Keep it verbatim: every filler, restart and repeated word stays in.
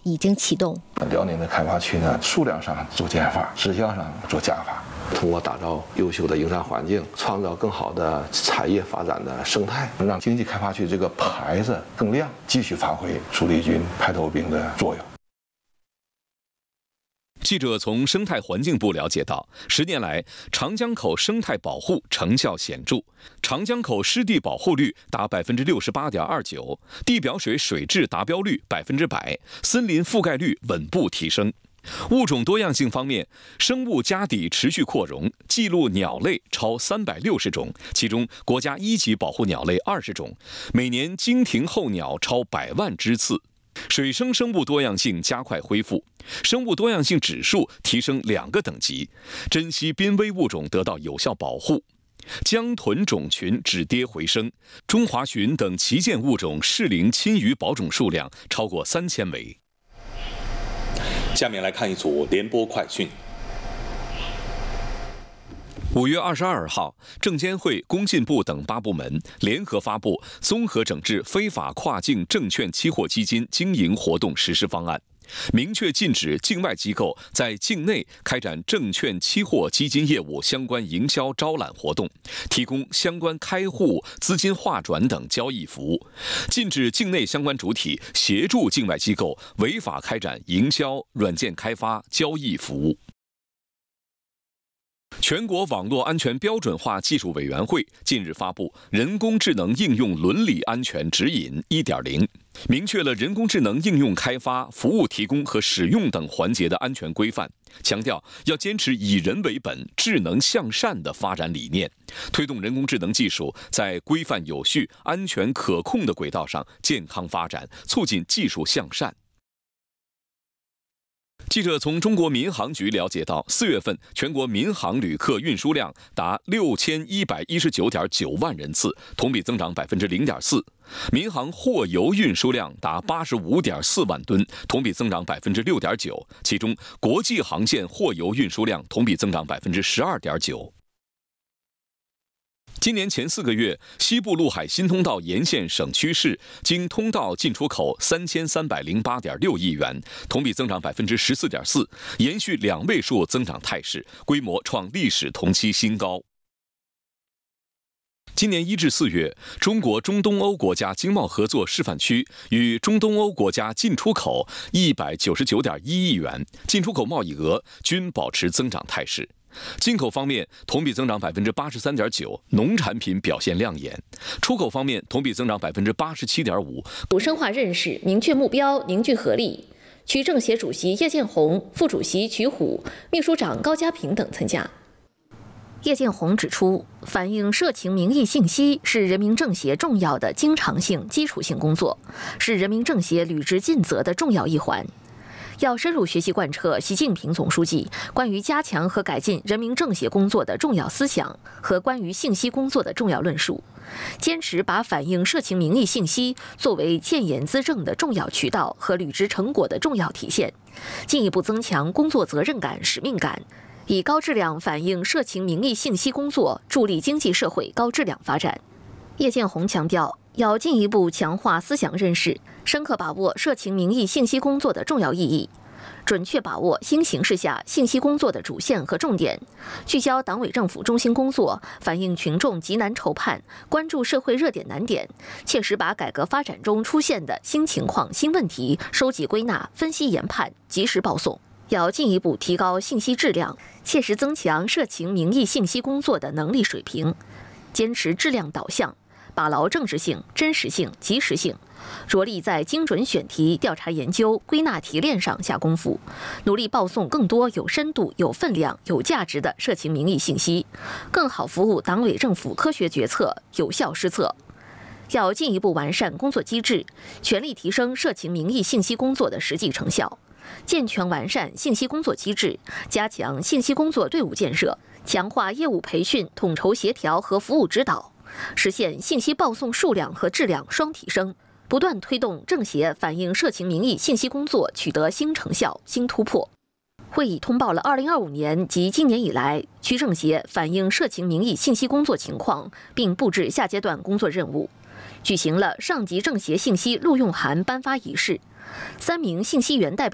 已经启动。 辽宁的开发区呢，数量上做减法，质量上做加法。通过打造优秀的营商环境，创造更好的产业发展的生态，让经济开发区这个牌子更亮，继续发挥主力军排头兵的作用。 记者从生态环境部了解到，十年来长江口生态保护成效显著，长江口湿地保护率达百分之六十八点二九，地表水水质达标率百分之百，森林覆盖率稳步提升。物种多样性方面，生物家底持续扩容，记录鸟类超三百六十种，其中国家一级保护鸟类二十种，每年惊停候鸟超百万只次。水生生物多样性加快恢复，生物多样性指数提升两个等级，珍稀濒危物种得到有效保护。江豚种群止跌回升，中华鲟等旗舰物种适龄侵鱼保种数量超过三千枚。 下面来看一组联播快讯。 五月二十二号，证监会、工信部等八部门联合发布《综合整治非法跨境证券期货基金经营活动实施方案》，明确禁止境外机构在境内开展证券期货基金业务相关营销招揽活动，提供相关开户、资金划转等交易服务；禁止境内相关主体协助境外机构违法开展营销、软件开发、交易服务。全国网络安全标准化技术委员会近日发布《人工智能应用伦理安全指引 一点零》，明确了人工智能应用开发、服务提供和使用等环节的安全规范，强调要坚持以人为本、智能向善的发展理念，推动人工智能技术在规范有序、安全可控的轨道上健康发展，促进技术向善。记者从中国民航局了解到，四月份全国民航旅客运输量达六千一百一十九点九万人次，同比增长百分之零点四；民航货邮运输量达八十五点四万吨，同比增长百分之六点九。其中，国际航线货邮运输量同比增长百分之十二点九。今年前四个月，西部陆海新通道沿线省区市经通道进出口三千三百零八点六亿元，同比增长百分之十四点四，延续两位数增长态势，规模创历史同期新高。今年一至四月，中国中东欧国家经贸合作示范区与中东欧国家进出口一百九十九点一亿元，进出口贸易额均保持增长态势。进口方面，同比增长百分之八十三点九，农产品表现亮眼；出口方面，同比增长百分之八十七点五。 深化认识，明确目标，凝聚合力。区政协主席叶建红、副主席瞿虎、秘书长高家平等参加。叶建红指出，反映社情民意信息是人民政协重要的经常性、基础性工作，是人民政协履职尽责的重要一环。要深入学习贯彻习近平总书记关于加强和改进人民政协工作的重要思想和关于信息工作的重要论述，坚持把反映社情民意信息作为建言资政的重要渠道和履职成果的重要体现，进一步增强工作责任感、使命感，以高质量反映社情民意信息工作助力经济社会高质量发展。叶建红强调，要进一步强化思想认识，深刻把握社情民意信息工作的重要意义，准确把握新形势下信息工作的主线和重点，聚焦党委政府中心工作，反映群众急难愁盼，关注社会热点难点，切实把改革发展中出现的新情况、新问题收集归纳、分析研判，及时报送。要进一步提高信息质量，切实增强社情民意信息工作的能力水平，坚持质量导向，把牢政治性、真实性、及时性，着力在精准选题、调查研究、归纳提炼上下功夫，努力报送更多有深度、有分量、有价值的社情民意信息，更好服务党委政府科学决策、有效施策。要进一步完善工作机制，全力提升社情民意信息工作的实际成效，健全完善信息工作机制，加强信息工作队伍建设，强化业务培训、统筹协调和服务指导，实现信息报送数量和质量双提升，不断推动政协反映社情民意信息工作取得新成效、新突破。会议通报了二零二五年及今年以来区政协反映社情民意信息工作情况，并布置下阶段工作任务，举行了上级政协信息录用函颁发仪式， 三名信息源代表。